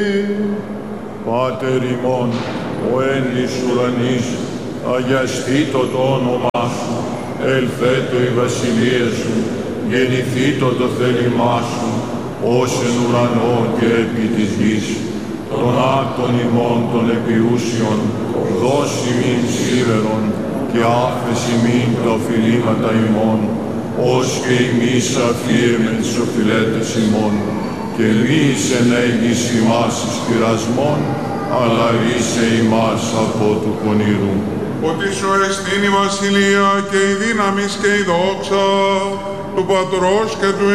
Πάτερ ημών, ο εν εις ουρανής, αγιαστήτω το όνομά σου, ελθέτω η βασιλεία σου, γεννηθήτω το θέλημά σου, ως εν ουρανό και επί της γης. Των άκτων ημών των επιούσιων, δώσει μην σήμερον, και άφεση ημίν τα οφειλήματα ημών, ως και εμείς αφίεμεν τις οφειλέτες ημών, και ρίσε νέγεις ημάς εις πειρασμών, αλλά ρίσε ημάς από του πονηρού. Ότι σου εστίν η βασιλεία και η δύναμις και η δόξα του Πατρός και του